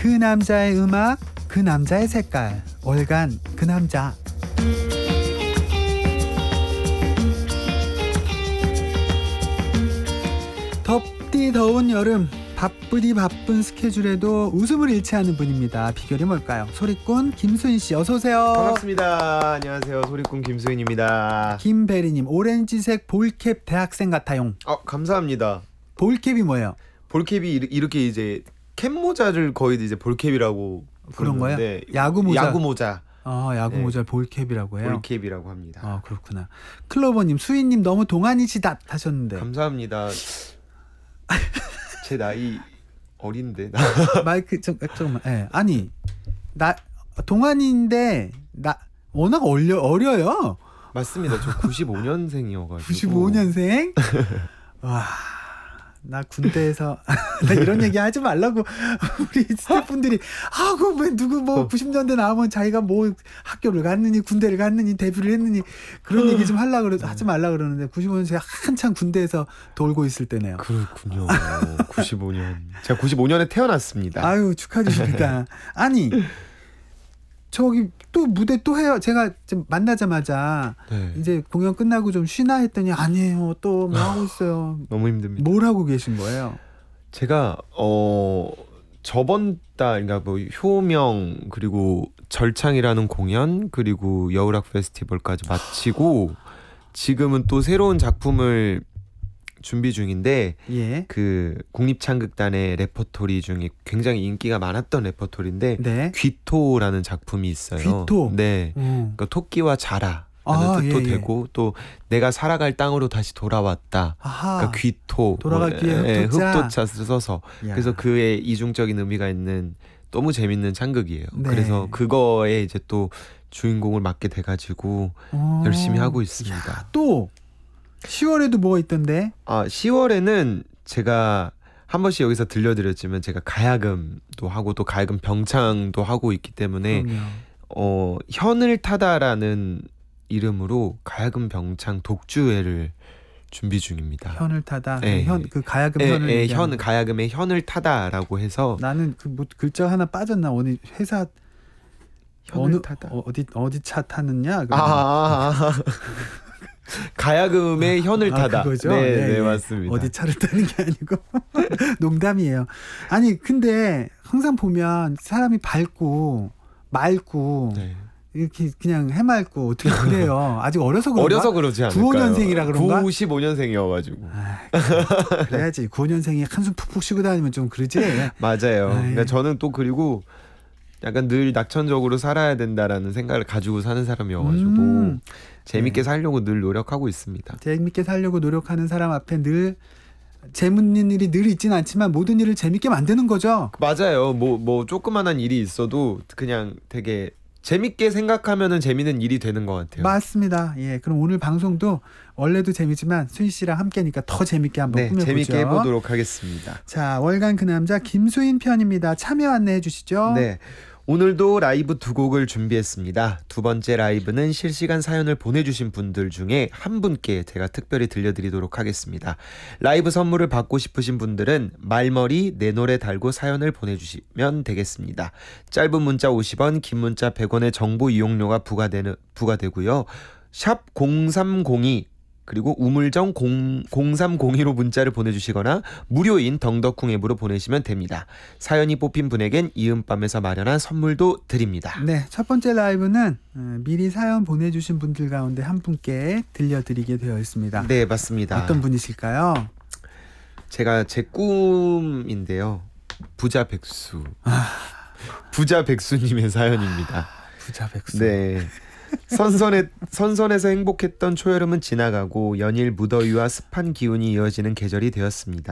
그 남자의 음악, 그 남자의 색깔. 월간 그 남자. 덥디 더운 여름, 바쁘디 바쁜 스케줄에도 웃음을 잃지 않는 분입니다. 비결이 뭘까요? 소리꾼 김수인 씨, 어서 오세요. 반갑습니다. 안녕하세요. 소리꾼 김수인입니다. 김배리님, 오렌지색 볼캡 대학생 같아요. 감사합니다. 볼캡이 뭐예요? 볼캡이 이렇게 이제 캡 모자를 거의 이제 볼캡이라고 그런 거예요? 부르는데 야구 모자. 야구 모자. 야구 네. 모자 볼캡이라고 해요. 볼캡이라고 합니다. 그렇구나. 클로버님, 수인님 너무 동안이시다 하셨는데. 감사합니다. 제 나이 어린데. 마이크 잠깐만. 네. 아니 나 동안인데 나 워낙 어려요. 맞습니다. 저 95년생이어가지고. 95년생? 와, 나 군대에서 나 이런 얘기 하지 말라고 우리 스태프분들이 왜 누구 90년대 나오면 자기가 뭐 학교를 갔느니 군대를 갔느니 데뷔를 했느니 그런 얘기 좀 하지 말라 그러는데 95년생 한창 군대에서 돌고 있을 때네요. 그렇군요. 95년. 제가 95년에 태어났습니다. 아유, 축하드립니다. 아니 저기 또 무대 또 해요. 제가 좀 만나자마자 이제 공연 끝나고 좀 쉬나 했더니 아니에요. 또 뭐 하고 있어요. 너무 힘듭니다. 뭘 하고 계신 거예요? 제가 저번 달 그러니까 뭐 효명 그리고 절창이라는 공연 그리고 여울악 페스티벌까지 마치고 지금은 또 새로운 작품을 준비 중인데 그 국립창극단의 레퍼토리 중에 굉장히 인기가 많았던 레퍼토리인데 귀토라는 작품이 있어요. 귀토? 네. 그러니까 토끼와 자라라는 뜻도 되고 또 내가 살아갈 땅으로 다시 돌아왔다. 그러니까 귀토. 돌아가기에 흑도자 써서. 그래서 그의 이중적인 의미가 있는 너무 재밌는 창극이에요. 그래서 그거에 이제 또 주인공을 맡게 돼가지고 열심히 하고 있습니다. 또 10월에도 뭐가 있던데? 10월에는 제가 한 번씩 여기서 들려드렸지만 제가 가야금도 하고 또 가야금 병창도 하고 있기 때문에 현을 타다라는 이름으로 가야금 병창 독주회를 준비 중입니다. 현을 타다. 그 가야금 현을 가야금의 현을 타다라고 해서 나는 그 뭐 글자 하나 빠졌나 오늘 회사 현을 타다 어디 차 타느냐? 가야금의 현을 타다. 그거죠? 네, 맞습니다. 어디 차를 타는 게 아니고 농담이에요. 아니 근데 항상 보면 사람이 밝고 맑고 이렇게 그냥 해맑고 어떻게 그래요? 아직 어려서 그런가? 어려서 그러지 않을까요? 95년생이라 그런가? 95년생이어가지고. 그래야지. 95년생이 한숨 푹푹 쉬고 다니면 좀 그러지. 맞아요. 그러니까 저는 또 그리고 약간 늘 낙천적으로 살아야 된다라는 생각을 가지고 사는 사람이어가지고 재밌게 살려고 늘 노력하고 있습니다. 재밌게 살려고 노력하는 사람 앞에 늘 재밌는 일이 늘 있진 않지만 모든 일을 재밌게 만드는 거죠. 맞아요. 뭐 조그만한 일이 있어도 그냥 되게 재밌게 생각하면은 재밌는 일이 되는 것 같아요. 맞습니다. 그럼 오늘 방송도 원래도 재밌지만 수인 씨랑 함께니까 더 재밌게 한번 꾸며보죠. 재밌게 해보도록 하겠습니다. 자, 월간 그 남자 김수인 편입니다. 참여 안내해 주시죠. 네. 오늘도 라이브 2곡을 준비했습니다. 두 번째 라이브는 실시간 사연을 보내주신 분들 중에 한 분께 제가 특별히 들려드리도록 하겠습니다. 라이브 선물을 받고 싶으신 분들은 말머리 내 노래 달고 사연을 보내주시면 되겠습니다. 짧은 문자 50원, 긴 문자 100원의 정보 이용료가 부과되고요. 샵 0302 그리고 우물정 0302로 문자를 보내주시거나 무료인 덩덕쿵 앱으로 보내시면 됩니다. 사연이 뽑힌 분에겐 이음밤에서 마련한 선물도 드립니다. 네, 첫 번째 라이브는 미리 사연 보내주신 분들 가운데 한 분께 들려드리게 되어 있습니다. 네, 맞습니다. 어떤 분이실까요? 제가 제 꿈인데요. 부자 백수. 부자 백수님의 사연입니다. 부자 백수. 네. 선선해서 행복했던 초여름은 지나가고 연일 무더위와 습한 기운이 이어지는 계절이 되었습니다.